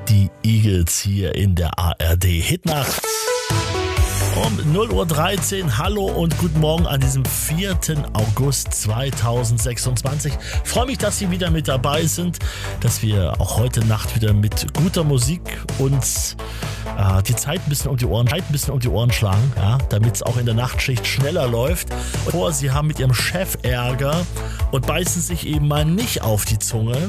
die Eagles hier in der ARD Hitnacht. Um 0:13 Uhr, hallo und guten Morgen an diesem 4. August 2026. Ich freue mich, dass Sie wieder mit dabei sind, dass wir auch heute Nacht wieder mit guter Musik uns die Zeit ein bisschen um die Ohren schlagen, ja, damit es auch in der Nachtschicht schneller läuft. Und Sie haben mit Ihrem Chef Ärger und beißen sich eben mal nicht auf die Zunge.